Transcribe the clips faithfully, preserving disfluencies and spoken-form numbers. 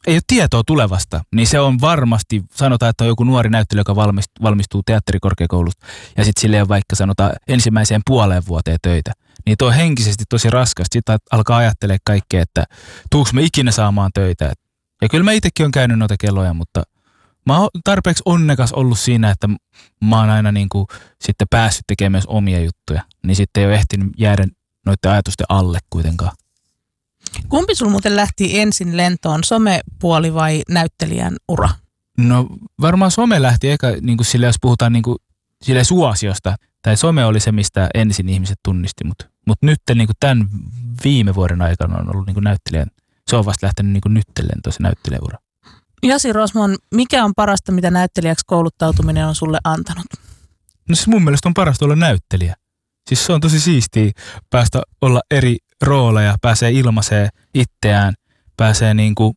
ei ole tietoa tulevasta, niin se on varmasti, sanotaan, että on joku nuori näyttelijä, joka valmistuu, valmistuu teatterikorkeakoulusta ja sitten sille on vaikka sanotaan ensimmäiseen puoleen vuoteen töitä. Niin tuo on henkisesti tosi raskasta. Sitten alkaa ajattelemaan kaikkea, että tuuks me ikinä saamaan töitä. Ja kyllä mä itsekin olen käynyt noita kelloja, mutta mä oon tarpeeksi onnekas ollut siinä, että mä oon aina niin kuin sitten päässyt tekemään myös omia juttuja. Niin sitten ei ole ehtinyt jäädä noiden ajatusten alle kuitenkaan. Kumpi sulla muuten lähti ensin lentoon, somepuoli vai näyttelijän ura? No varmaan some lähti eka, niin kuin sille, jos puhutaan niin kuin, sille suosiosta. Tai some oli se, mistä ensin ihmiset tunnisti, mutta mut nyt niin kuin tämän viime vuoden aikana on ollut niin kuin näyttelijän. Se on vasta lähtenyt niin kuin nyt lentoon se näyttelijäura. Jasi Rosman, mikä on parasta, mitä näyttelijäksi kouluttautuminen on sulle antanut? No siis mun mielestä on parasta olla näyttelijä. Siis se on tosi siistiä päästä olla eri rooleja, pääsee ilmaisee itseään, pääsee niinku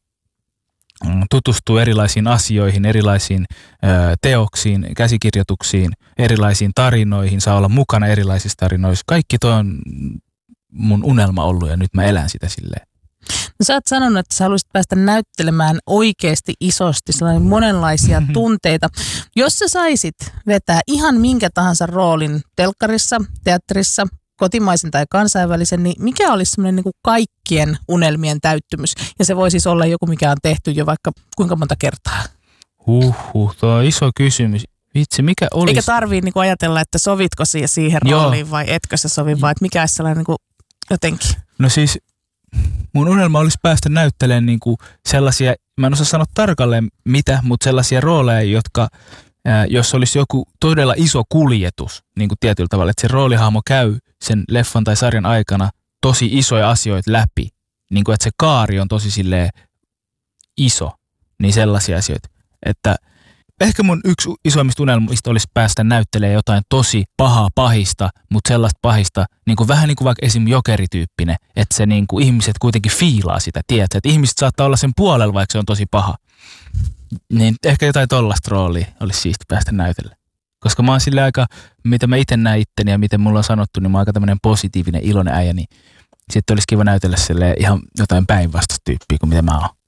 tutustuu erilaisiin asioihin, erilaisiin ö, teoksiin, käsikirjoituksiin, erilaisiin tarinoihin, saa olla mukana erilaisissa tarinoissa. Kaikki toi on mun unelma ollut ja nyt mä elän sitä silleen. No sä oot sanonut, että sä haluaisit päästä näyttelemään oikeasti isosti, sellainen monenlaisia tunteita. Jos sä saisit vetää ihan minkä tahansa roolin telkkarissa, teatterissa, kotimaisen tai kansainvälisen, niin mikä olisi semmoinen niin kuin kaikkien unelmien täyttymys? Ja se voi siis olla joku, mikä on tehty jo vaikka kuinka monta kertaa. Huhhuh, tuo on iso kysymys. Vitsi, mikä olisi? Eikä tarvii niin kuin ajatella, että sovitko siihen, siihen rooliin vai etkö sä sovi, vai että mikä olisi sellainen niin kuin jotenkin. No siis mun unelma olisi päästä näyttelemään niin kuin sellaisia, mä en osaa sanoa tarkalleen mitä, mutta sellaisia rooleja, jotka ää, jos olisi joku todella iso kuljetus niin kuin tietyllä tavalla, että se roolihahmo käy sen leffan tai sarjan aikana tosi isoja asioita läpi, niin kuin että se kaari on tosi silleen iso, niin sellaisia asioita, että ehkä mun yksi isoimmista unelmista olisi päästä näyttelemään jotain tosi pahaa pahista, mutta sellaista pahista, niin kuin vähän niin kuin vaikka esim. Jokerityyppinen, että se niin kuin ihmiset kuitenkin fiilaa sitä, tiedätkö? Että ihmiset saattaa olla sen puolella, vaikka se on tosi paha. Niin ehkä jotain tollaista roolia olisi siisti päästä näytelle. Koska mä oon sille aika, mitä mä itse näen itteni ja miten mulla on sanottu, niin mä oon aika tämmöinen positiivinen, iloinen äijä, niin sitten olisi kiva näytellä silleen ihan jotain päinvastaista tyyppiä kuin mitä mä oon.